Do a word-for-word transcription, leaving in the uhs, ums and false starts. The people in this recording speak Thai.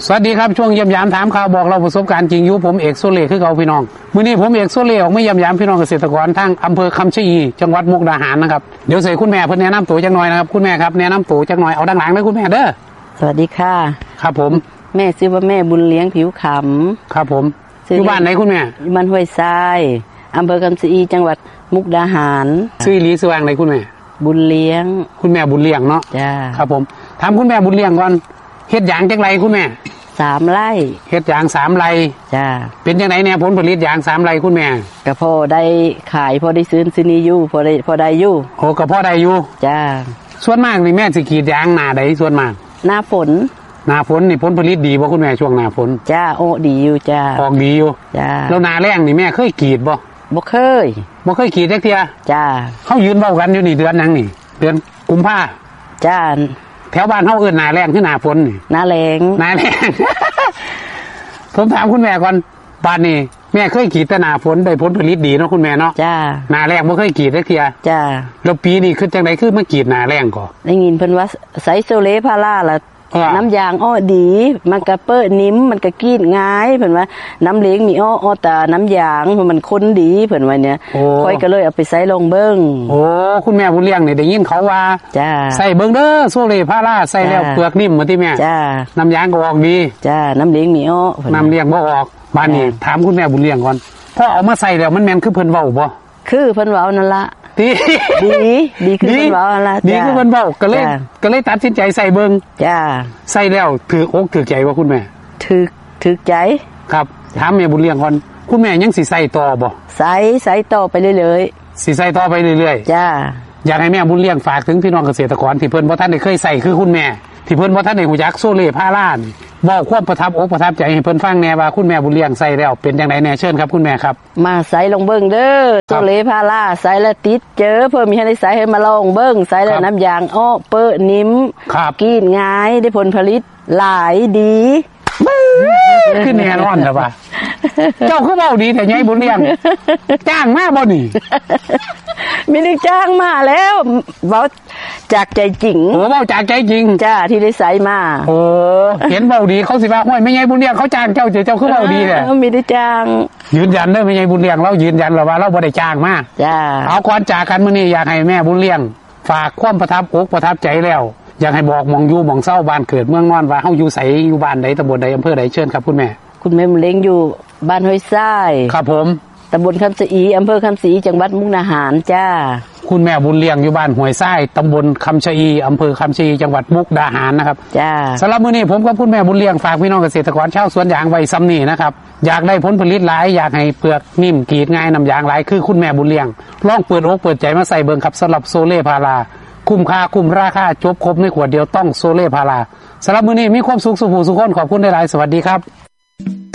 สวัสดีครับช่วงเยี่ยมยามถามข่าวบอกเราประสบการณ์จริงอยู่ผมเอกโซเล่คือเก่าพี่น้องมื้อนี้ผมเอกโซเล่ออกมาเยี่ยมยามพี่น้องเกษตรกรทางอำเภอคำชะอีจังหวัดมุกดาหารนะครับเดี๋ยวใส่คุณแม่เพิ่นแนะนำตัวจักหน่อยนะครับคุณแม่ครับแนะนำตัวจักหน่อยเอาดังหลังเลยคุณแม่เด้อสวัสดีค่ะครับผมแม่ชื่อว่าแม่บุญเลี้ยงผิวขำครับผมอยู่บ้านไหนคุณแม่อยู่บ้านห้วยทรายอำเภอคำชะอีจังหวัดมุกดาหารชื่อลีสว่างไหนคุณแม่บุญเลี้ยงคุณแม่บุญเลี้ยงเนาะจ้าครับผมถามคุณแม่บุญเลี้ยงก่อนเฮ็ดหยางจักไรคุณแม่สามไร่เฮ็ดยางสามไร่จ้าเป็นจังได๋แน่ผลผลิตยางสามไร่คุณแม่ก็พอได้ขายพอได้ซื้อซื้อนี่อยู่พอได้พอได้อยู่โอ้ก็พอได้อยู่จ้าส่วนมากนี่แม่สิกรีดยางหน้าใดส่วนมากหน้าฝนหน้าฝนนี่ผลผลิตดีบ่คุณแม่ช่วงหน้าฝนจ้าโอ้ดีอยู่จ้าออกดีอยู่จ้าแล้วหน้าแล้งนี่แม่เคยกรีดบ่บ่เคยบ่เคยกรีดจักเที่ยจ้าเฮายืนเว้ากันอยู่นี่เดือนหยังนี่เดือนกุมภาจ้าแถวบ้านเฮาเอิ้นหน้าแล้งคือหน้าฝนนี่หน้าแล้งหน้าแล้ง ผมถามคุณแม่ก่อนบ้านนี้แม่เคยกรีดแต่หน้าฝนได้ผลผลิตดีเนาะคุณแม่เนาะจ้าหน้าแล้งบ่เคยกรีดจักเที่ยจ้าแล้วปีนี้คือจังได๋คือมากรีดหน้าแล้งก่อได้ยินเพิ่นว่าไสโซเลพาราล่ะน้ำยางอ้อดีมันก็เปิ้นิ่มมันก็กีดง่ายเพิ่นว่าน้ำเลี้ยงมีอ้ออ้อแต่น้ำยางมันข้นดีเพิ่นว่าเนี่ยค่อยก็เลยเอาไปใส่ลงเบิ่งโอ้คุณแม่บุญเลี้ยงนี่ได้ยินเขาว่าจ้าใส่เบิ่งเด้อโซเลพาราใส่แล้วเปลือกนิ่มว่าติแม่จ้าน้ำยางก็ออกดีจ้าน้ำเลี้ยงมีอ้อน้ำเลี้ยงบ่ออกบ้านนี้ถามคุณแม่บุญเลี้ยงก่อนพอเอามาใส่แล้วมันแม่นคือเพิ่นเว้าบ่คือเพิ่นเว้านั่นล่ะดีดีดีคือเพิ่นเว้านั่นล่ะดีคือเพิ่นเว้าก็เลยก็เลยตัดสินใจใส่เบิ่งจ้าใส่แล้วถืออกถือใจว่าคุณแม่ถือถือใจครับถามแม่บุญเลี้ยงก่อนคุณแม่ยังสิใส่ต่อบ่ใส่ใส่ต่อไปเรื่อยๆสิใส่ต่อไปเรื่อยๆจ้าอยากให้แม่บุญเลี้ยงฝากถึงพี่น้องเกษตรกรที่เพิ่นบ่ทันได้เคยใส่คือคุณแม่ที่เพิ่นบ่ทันได้ฮู้จักโซเล่พารานี่เว้าความประทับอกประทับใจให้เพิ่นฟังแน่ว่าคุณแม่บุญเลี้ยงใส่แล้วเป็นจังได๋แน่เชิญครับคุณแม่ครับมาใส่ลงเบิ่งเด้อโซเล่พาราใส่แล้วติดเจอเพิ่นมีให้ได้ใส่ให้มาลองเบิ่งใส่แล้วน้ำยางอ้อเปิ้นิ่มกินง่ายได้ผลผลิตหลายดีคือแน่นอนล่ะว่าเจ้าคือเว้าดีแต่ใหญ่บุญเลี้ยงจ้างมาบ่นี่ไม่ได้จ้างมาแล้วเว้าจากใจจริงโอ้เว้าจากใจจริงจ้าที่ได้ใส่มาโอ้เห็นเว้าดีเขาสิว่าโอ้ยแม่ใหญ่บุญเลี้ยงเขาจ้างเจ้าเจ้าคือเว้าดีแหละไม่ได้จ้างยืนยันเด้อแม่ใหญ่บุญเลี้ยงเรายืนยันว่าเราบ่ได้จ้างมาจ้าเอาก่อนจากกันมื้อนี้อยากให้แม่บุญเลี้ยงฝากความประทับอกประทับใจแล้วอยากให้บอกมองอยู่มองเศร้าบ้านเกิดเมืองนอนว่าเฮาอยู่ไสอยู่บ้านใดตำบลใดอำเภอใดเชิญครับคุณแม่คุณแม่บุญเลี้ยงอยู่บ้านห้วยทรายครับผมตำบลคำชะอีอำเภอคำชะอีจังหวัดมุกดาหารจ้าคุณแม่บุญเลี้ยงอยู่บ้านห้วยทรายตำบลคำชะอีอำเภอคำชะอีจังหวัดมุกดาหารนะครับจ้าสำหรับมื้อนี้ผมกับคุณแม่บุญเลี้ยงฝากพี่น้องเกษตรกรชาวสวนยางไว้ซ้ำนี่นะครับอยากได้ผลผลิตหลายอยากให้เปลือกนิ่มกรีดง่ายน้ำยางหลายคือคุณแม่บุญเลี้ยงลองเปิดอกเปิดใจมาใส่เบิ่งครับสำหรับโซเล่พาราคุ้มค่าคุ้มราคาจบครบในขวดเดียวต้องโซเล่พาราสำหรับมื้อนี้มีความสุขสุขสุขคนขอบคุณหลายๆสวัสดีครับ